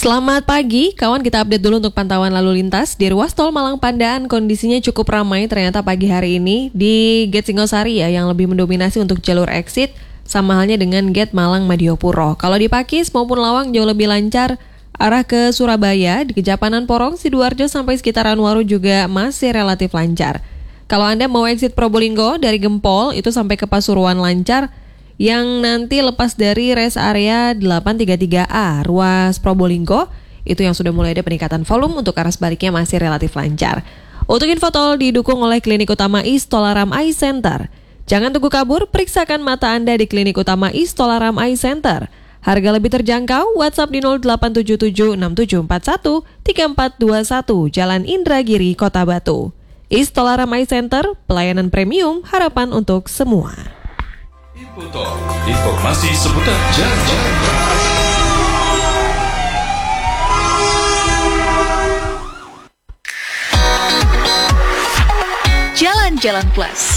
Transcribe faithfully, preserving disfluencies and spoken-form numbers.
Selamat pagi, kawan, kita update dulu untuk pantauan lalu lintas. Di ruas tol Malang Pandaan kondisinya cukup ramai ternyata pagi hari ini di Gate Singosari ya yang lebih mendominasi untuk jalur exit, sama halnya dengan Gate Malang Madiopuro. Kalau di Pakis maupun Lawang jauh lebih lancar arah ke Surabaya, di Kejapanan Porong, Sidoarjo sampai sekitaran Waru juga masih relatif lancar. Kalau Anda mau exit Probolinggo dari Gempol itu sampai ke Pasuruan lancar. Yang nanti lepas dari rest area delapan tiga tiga A ruas Probolinggo itu yang sudah mulai ada peningkatan volume, untuk arah sebaliknya masih relatif lancar. Untuk info tol didukung oleh Klinik Utama East Tolaram Eye Center. Jangan tunggu kabur, periksakan mata Anda di Klinik Utama East Tolaram Eye Center. Harga lebih terjangkau, WhatsApp di nol delapan tujuh tujuh enam tujuh empat satu tiga empat dua satu Jalan Indragiri, Kota Batu. East Tolaram Eye Center, pelayanan premium, harapan untuk semua. Info informasi seputar jalan-jalan. Jalan-jalan Plus.